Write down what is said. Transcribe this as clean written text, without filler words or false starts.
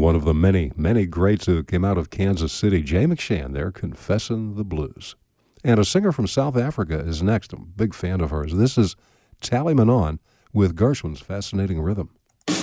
one of the many, many greats who came out of Kansas City. Jay McShann there, Confessin' the Blues. And a singer from South Africa is next. I'm a big fan of hers. This is Tally Manon with Gershwin's fascinating rhythm.